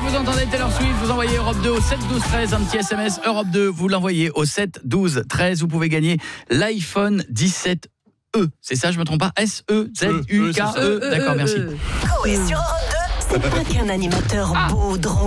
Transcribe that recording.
vous entendez Taylor Swift, vous envoyez Europe 2 au 7 12 13, un petit SMS Europe 2, vous l'envoyez au 7 12 13, vous pouvez gagner l'iPhone 17 c'est ça, je me trompe pas, S-E-Z-U-K-E. D'accord, merci. Coé sur Europe 2, c'est pas qu'un animateur beau, drôle.